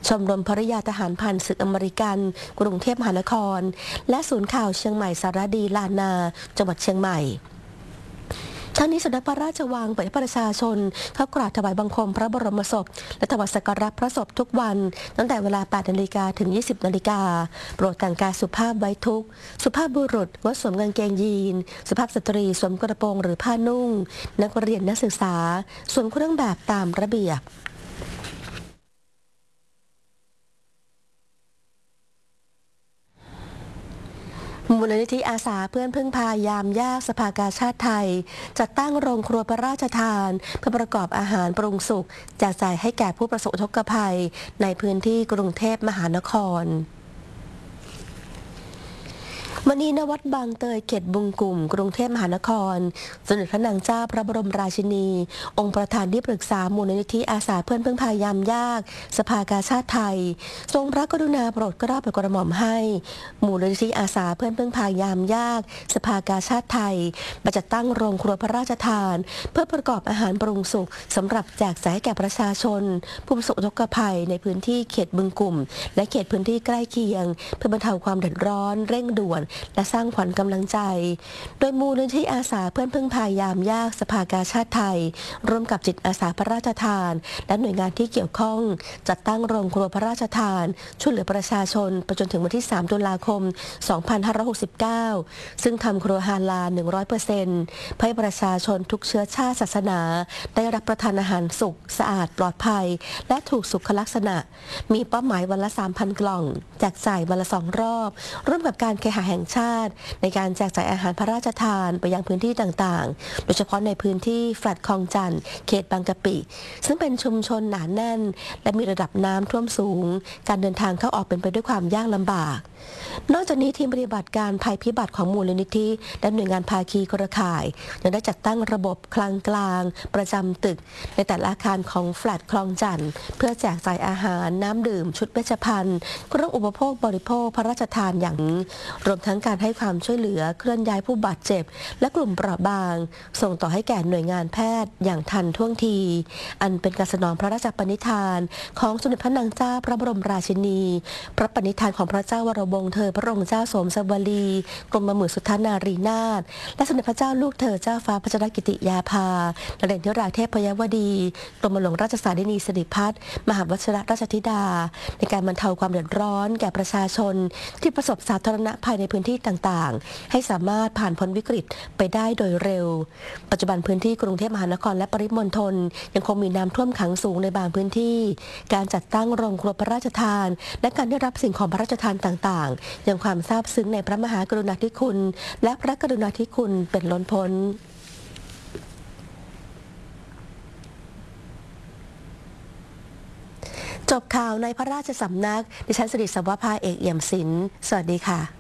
ชมรมภริยาทหารผ่านศึกอเมริกันกรุงเทพมหานครและศูนย์ข่าวเชียงใหม่สารดีลานาจังหวัดเชียงใหม่ทั้งนี้สมเด็จพระราชวังเปิดให้ประชาชนเข้ากราบถวายบังคมพระบรมศพและถวายสักการะพระศพทุกวันตั้งแต่เวลา 8 นาฬิกาถึง 20 นาฬิกาโปรดแต่งกายสุภาพไว้ทุกข์สุภาพบุรุษงดสวมกางเกงยีนสุภาพสตรีสวมกระโปรงหรือผ้านุ่งนักเรียนนักศึกษาสวมเครื่องแบบตามระเบียบมูลนิธิอาสาเพื่อนพึ่งพายามยากสภากาชาติไทยจัดตั้งโรงครัวพระราชทานเพื่อประกอบอาหารปรุงสุกแจกจ่ายให้แก่ผู้ประสบอุทกภัยในพื้นที่กรุงเทพมหานครวันนี้ณวัดบางเตยเขตบึงกุ่มกรุงเทพมหานครสมเด็จพระนางเจ้าพระบรมราชินีองค์ประธานที่ปรึกษามูลนิธิอาสาเพื่อนพึ่งพายามยากสภากาชาติไทยทรงพระกรุณาโปรดเกล้าโปรดกระหม่อมให้มูลนิธิอาสาเพื่อนพึ่งพายามยากสภากาชาติไทยมาจัดตั้งโรงครัวพระราชทานเพื่อประกอบอาหารปรุงสุกสำหรับแจกจ่ายให้แก่ประชาชนผู้ประสบอุทกภัยในพื้นที่เขตบึงกุ่มและเขตพื้นที่ใกล้เคียงเพื่อบรรเทาความเดือดร้อนเร่งด่วนและสร้างขวัญกำลังใจโดยมูลนิธิอาสาเพื่อนพึ่งพายามยากสภากาชาติไทยร่วมกับจิตอาสาพระราชทานและหน่วยงานที่เกี่ยวข้องจัดตั้งโรงครัวพระราชทานช่วยเหลือประชาชนไปจนถึงวันที่ 3 ตุลาคม 2569 ซึ่งทำครัวฮาลาล 100% เพื่อให้ประชาชนทุกเชื้อชาติศาสนาได้รับประทานอาหารสุกสะอาดปลอดภัยและถูกสุขลักษณะมีเป้าหมายวันละ 3,000 กล่องแจกจ่ายวันละ 2 รอบร่วมกับการเคหะแห่งชาติในการแจกจ่ายอาหารพระราชทานไปยังพื้นที่ต่างๆโดยเฉพาะในพื้นที่แฟลตคลองจันทน์เขตบางกะปิซึ่งเป็นชุมชนหนาแน่นและมีระดับน้ำท่วมสูงการเดินทางเข้าออกเป็นไปด้วยความยากลำบากนอกจากนี้ทีมปฏิบัติการภัยพิบัติของมูลนิธิและหน่วยงานภาคีเครือข่ายยังได้จัดตั้งระบบคลังกลางประจำตึกในแต่ละอาคารของแฟลตคลองจันทน์เพื่อแจกจ่ายอาหารน้ำดื่มชุดเวชภัณฑ์เครื่องอุปโภคบริโภคพระราชทานอย่างรวมทั้งการให้ความช่วยเหลือเคลื่อนย้ายผู้บาดเจ็บและกลุ่มเปราะบางส่งต่อให้แก่หน่วยงานแพทย์อย่างทันท่วงทีอันเป็นการสนองพระราชปณิธานของสมเด็จพระนางเจ้าพระบรมราชินีพระปณิธานของพระเจ้าวรวงศ์เธอพระองค์เจ้าสมสวลีกรมหมื่นสุทธานารีนาถและสมเด็จพระเจ้าลูกเธอเจ้าฟ้าพัชรกิติยาภานเรศธิราเทพยวดีกรมหลวงราชสารินีสิริพัฒน์มหาวชิรราชธิดาในการบรรเทาความเดือดร้อนแก่ประชาชนที่ประสบสาธารณภัยในพื้นที่ต่างๆให้สามารถผ่านพ้นวิกฤตไปได้โดยเร็วปัจจุบันพื้นที่กรุงเทพมหานครและปริมณฑลยังคงมีน้ำท่วมขังสูงในบางพื้นที่การจัดตั้งโรงครัวพระราชทานและการได้รับสิ่งของพระราชทานต่างๆยังความซาบซึ้งในพระมหากรุณาธิคุณและพระกรุณาธิคุณเป็นล้นพ้นจบข่าวในพระราชสำนักดิฉันสิริสวภาเอกเอี่ยมศิลป์สวัสดีค่ะ